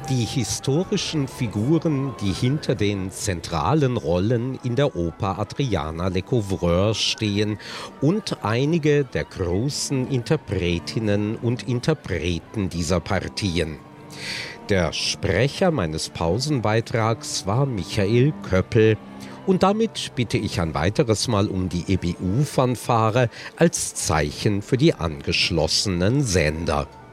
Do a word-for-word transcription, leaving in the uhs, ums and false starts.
Die historischen Figuren, die hinter den zentralen Rollen in der Oper Adriana Lecouvreur stehen und einige der großen Interpretinnen und Interpreten dieser Partien. Der Sprecher meines Pausenbeitrags war Michael Köppel. Und damit bitte ich ein weiteres Mal um die E B U-Fanfare als Zeichen für die angeschlossenen Sender.